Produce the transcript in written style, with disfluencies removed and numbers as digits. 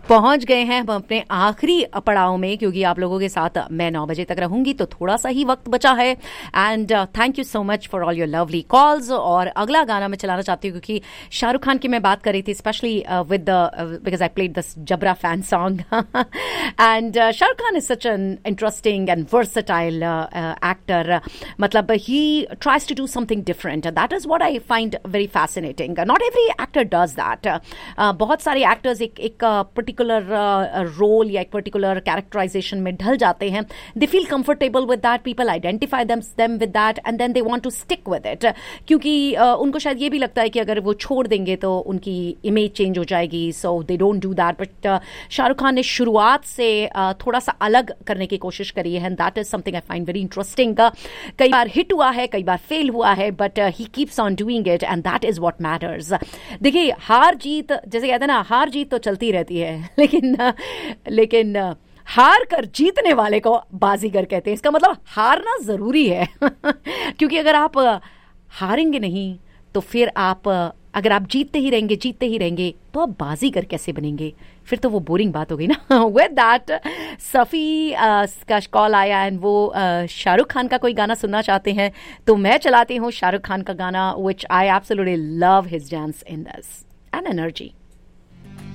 पहुंच गए हैं हम अपने आखिरी पड़ाव में, क्योंकि आप लोगों के साथ मैं 9 बजे तक रहूंगी तो थोड़ा सा ही वक्त बचा है. And thank you so much for all your lovely calls. और अगला गाना मैं चलाना चाहती हूँ क्योंकि शाहरुख खान की मैं बात कर रही थी, specially with because I played this Jabra fan song. And Shahrukh Khan is such an interesting and versatile actor. मतलब ही tries to do something different. That is what I find very fascinating. Not every actor does that. बहुत सारे actors एक particular role या एक particular characterisation में ढल जाते हैं. They feel comfortable with that, people identify them with that and then they want to stick with it. क्योंकि उनको शायद ये भी लगता है कि अगर वो छोड़ देंगे तो उनकी इमेज चेंज हो जाएगी, सो they don't do that. But Shahrukh Khan ने शुरुआत से थोड़ा सा अलग करने की कोशिश करी है, and that is something I find very interesting. कई बार हिट हुआ है, कई बार फेल हुआ है, but he keeps on doing it and that is what matters. देखिए, हार जीत जैसे कहते हैं ना, हार जीत तो चलती रहती है, लेकिन हार कर जीतने वाले को बाजीगर कहते हैं. इसका मतलब हारना जरूरी है. क्योंकि अगर आप हारेंगे नहीं तो फिर आप, अगर आप जीतते ही रहेंगे तो आप बाजीगर कैसे बनेंगे? फिर तो वो बोरिंग बात हो गई ना. विद दैट, सफ़ी का कॉल आया एंड वो शाहरुख खान का कोई गाना सुनना चाहते हैं, तो मैं चलाती हूँ शाहरुख खान का गाना, विच I absolutely love his dance in this and energy.